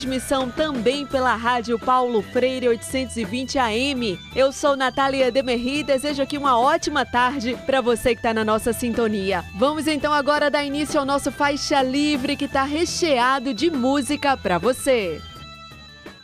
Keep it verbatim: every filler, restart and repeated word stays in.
Transmissão também pela Rádio Paulo Freire oitocentos e vinte A M. Eu sou Natália Demerri e desejo aqui uma ótima tarde para você que está na nossa sintonia. Vamos então agora dar início ao nosso Faixa Livre, que está recheado de música para você.